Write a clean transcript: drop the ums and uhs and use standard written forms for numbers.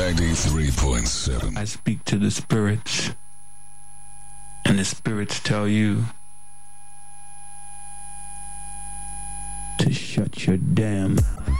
93.7. I speak to the spirits, and the spirits tell you to shut your damn